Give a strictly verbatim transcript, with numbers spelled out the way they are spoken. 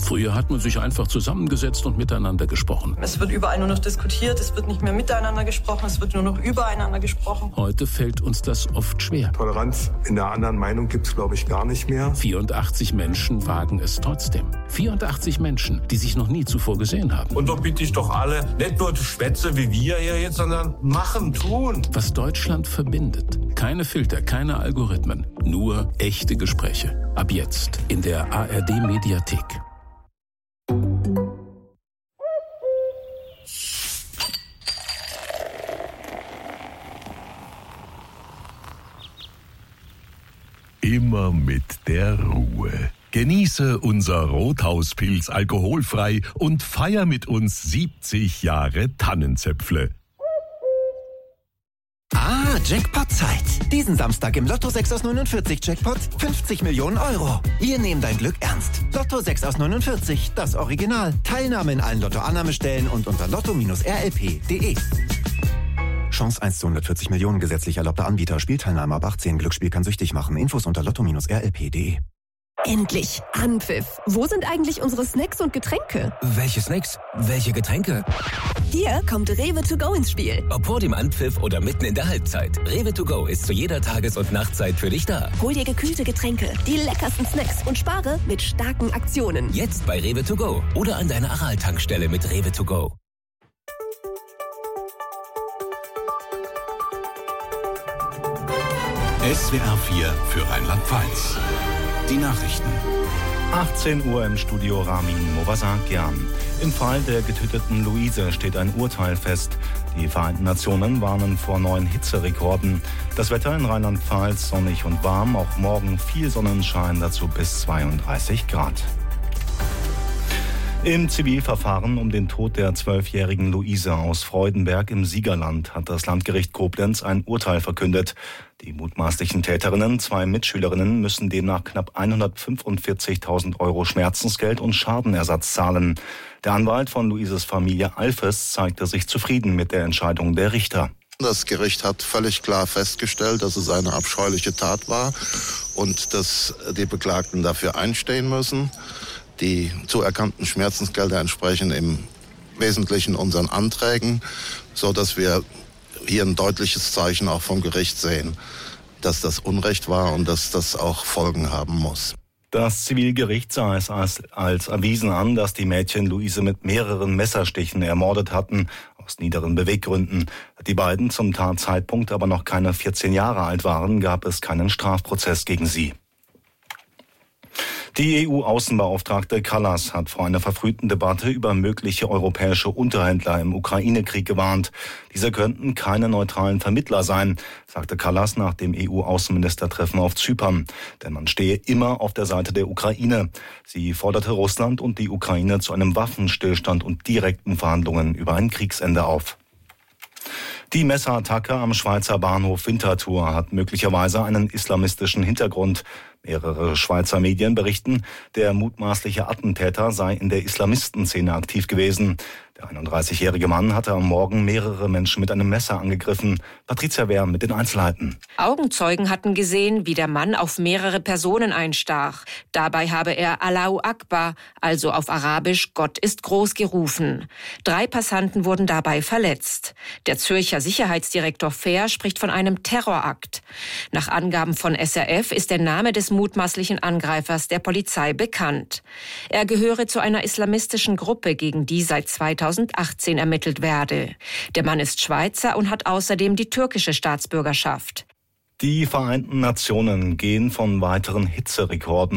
Früher hat man sich einfach zusammengesetzt und miteinander gesprochen. Es wird überall nur noch diskutiert, es wird nicht mehr miteinander gesprochen, es wird nur noch übereinander gesprochen. Heute fällt uns das oft schwer. Toleranz in der anderen Meinung gibt es, glaube ich, gar nicht mehr. vierundachtzig Menschen wagen es trotzdem. vierundachtzig Menschen, die sich noch nie zuvor gesehen haben. Und da bitte ich doch alle, nicht nur Schwätze wie wir hier jetzt, sondern machen, tun. Was Deutschland verbindet. Keine Filter, keine Algorithmen. Nur echte Gespräche. Ab jetzt in der A R D-Mediathek. Immer mit der Ruhe. Genieße unser Rothauspilz alkoholfrei und feier mit uns siebzig Jahre Tannenzäpfle. Ah, Jackpot-Zeit. Diesen Samstag im Lotto sechs aus neunundvierzig Jackpot fünfzig Millionen Euro. Wir nehmen dein Glück ernst. Lotto sechs aus neunundvierzig, das Original. Teilnahme in allen Lotto-Annahmestellen und unter lotto Bindestrich r l p punkt d e. Chance eins zu hundertvierzig Millionen, gesetzlich erlaubter Anbieter. Spielteilnahme ab achtzehn. Glücksspiel kann süchtig machen. Infos unter lotto Bindestrich r l p punkt d e. Endlich! Anpfiff! Wo sind eigentlich unsere Snacks und Getränke? Welche Snacks? Welche Getränke? Hier kommt Rewe to go ins Spiel. Ob vor dem Anpfiff oder mitten in der Halbzeit. Rewe to go ist zu jeder Tages- und Nachtzeit für dich da. Hol dir gekühlte Getränke, die leckersten Snacks und spare mit starken Aktionen. Jetzt bei Rewe to go oder an deiner Aral-Tankstelle mit Rewe to go. S W R vier für Rheinland-Pfalz. Die Nachrichten. achtzehn Uhr im Studio Ramin Movasakian. Im Fall der getöteten Luise steht ein Urteil fest. Die Vereinten Nationen warnen vor neuen Hitzerekorden. Das Wetter in Rheinland-Pfalz sonnig und warm, auch morgen viel Sonnenschein, dazu bis zweiunddreißig Grad. Im Zivilverfahren um den Tod der zwölfjährigen Luise aus Freudenberg im Siegerland hat das Landgericht Koblenz ein Urteil verkündet. Die mutmaßlichen Täterinnen, zwei Mitschülerinnen, müssen demnach knapp hundertfünfundvierzigtausend Euro Schmerzensgeld und Schadenersatz zahlen. Der Anwalt von Luises Familie Alfes zeigte sich zufrieden mit der Entscheidung der Richter. Das Gericht hat völlig klar festgestellt, dass es eine abscheuliche Tat war und dass die Beklagten dafür einstehen müssen. Die zuerkannten Schmerzensgelder entsprechen im Wesentlichen unseren Anträgen, so dass wir hier ein deutliches Zeichen auch vom Gericht sehen, dass das Unrecht war und dass das auch Folgen haben muss. Das Zivilgericht sah es als, als erwiesen an, dass die Mädchen Luise mit mehreren Messerstichen ermordet hatten, aus niederen Beweggründen. Da die beiden zum Tatzeitpunkt aber noch keine vierzehn Jahre alt waren, gab es keinen Strafprozess gegen sie. Die E U-Außenbeauftragte Kallas hat vor einer verfrühten Debatte über mögliche europäische Unterhändler im Ukraine-Krieg gewarnt. Diese könnten keine neutralen Vermittler sein, sagte Kallas nach dem E U-Außenministertreffen auf Zypern. Denn man stehe immer auf der Seite der Ukraine. Sie forderte Russland und die Ukraine zu einem Waffenstillstand und direkten Verhandlungen über ein Kriegsende auf. Die Messerattacke am Schweizer Bahnhof Winterthur hat möglicherweise einen islamistischen Hintergrund. Mehrere Schweizer Medien berichten, der mutmaßliche Attentäter sei in der Islamistenszene aktiv gewesen. Der einunddreißigjährige Mann hatte am Morgen mehrere Menschen mit einem Messer angegriffen. Patricia Wehr mit den Einzelheiten. Augenzeugen hatten gesehen, wie der Mann auf mehrere Personen einstach. Dabei habe er Allahu Akbar, also auf Arabisch Gott ist groß, gerufen. Drei Passanten wurden dabei verletzt. Der Zürcher Sicherheitsdirektor Fehr spricht von einem Terrorakt. Nach Angaben von S R F ist der Name des mutmaßlichen Angreifers der Polizei bekannt. Er gehöre zu einer islamistischen Gruppe, gegen die seit zweitausendachtzehn ermittelt werde. Der Mann ist Schweizer und hat außerdem die türkische Staatsbürgerschaft. Die Vereinten Nationen gehen von weiteren Hitzerekorden